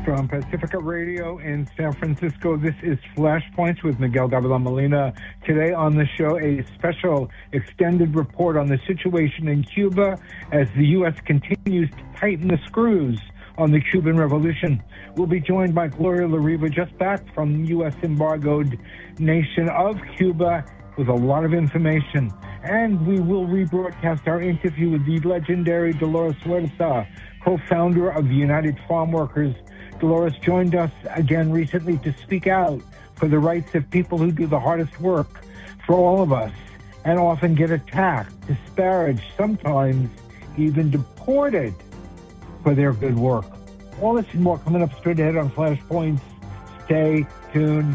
from Pacifica Radio in San Francisco. This is Flashpoints with Miguel Gabriel Molina. Today on the show, a special extended report on the situation in Cuba as the U.S. continues to tighten the screws on the Cuban Revolution. We'll be joined by Gloria La Riva, just back from U.S. embargoed nation of Cuba, with a lot of information. And we will rebroadcast our interview with the legendary Dolores Huerta, co-founder of the United Farm Workers. Dolores joined us again recently to speak out for the rights of people who do the hardest work for all of us and often get attacked, disparaged, sometimes even deported for their good work. All this and more coming up straight ahead on Flashpoints. Stay tuned.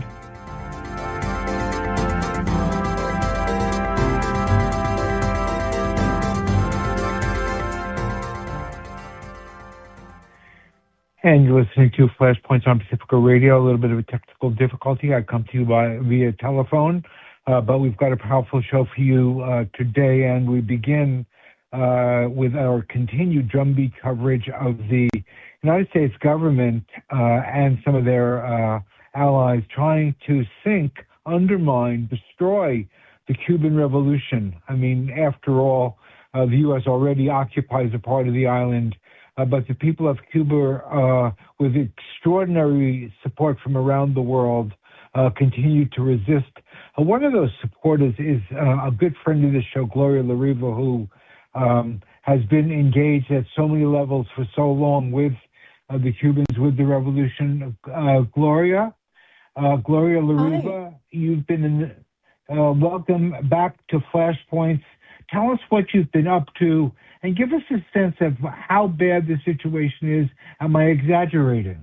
And you're listening to Flashpoints on Pacifica Radio. A little bit of a technical difficulty. I come to you via telephone, but we've got a powerful show for you today, and we begin with our continued drumbeat coverage of the United States government and some of their allies trying to sink, undermine, destroy the Cuban Revolution. I mean, after all, the U.S. already occupies a part of the island. But the people of Cuba, with extraordinary support from around the world, continue to resist. One of those supporters is a good friend of the show, Gloria La Riva, who has been engaged at so many levels for so long with the Cubans, with the revolution. Gloria La Riva, you've been welcome back to Flashpoints. Tell us what you've been up to, and give us a sense of how bad the situation is. Am I exaggerating?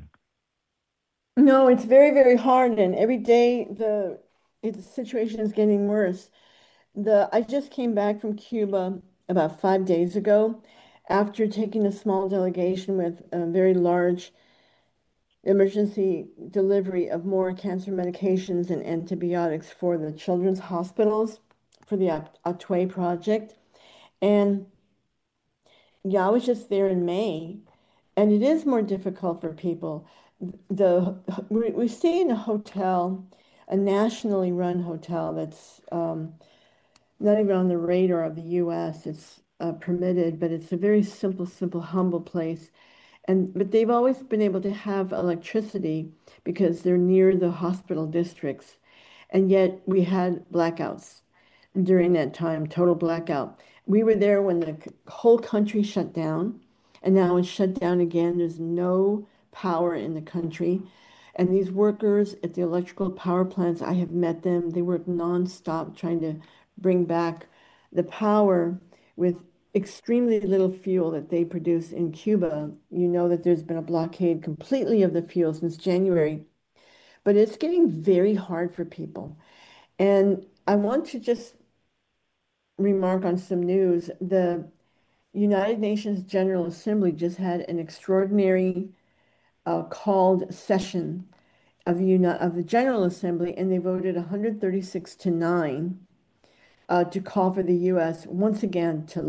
No, it's very, very hard, and every day the situation is getting worse. I just came back from Cuba about 5 days ago after taking a small delegation with a very large emergency delivery of more cancer medications and antibiotics for the children's hospitals for the Otway project. And yeah, I was just there in May, and it is more difficult for people. We stay in a hotel, a nationally run hotel that's not even on the radar of the U.S. It's permitted, but it's a very simple, humble place. But they've always been able to have electricity because they're near the hospital districts, and yet we had blackouts during that time, total blackout. We were there when the whole country shut down, and now it's shut down again. There's no power in the country. And these workers at the electrical power plants, I have met them. They work nonstop trying to bring back the power with extremely little fuel that they produce in Cuba. You know that there's been a blockade completely of the fuel since January, but it's getting very hard for people. And I want to just remark on some news. The United Nations General Assembly just had an extraordinary called session of the General Assembly, and they voted 136 to 9 to call for the U.S. once again to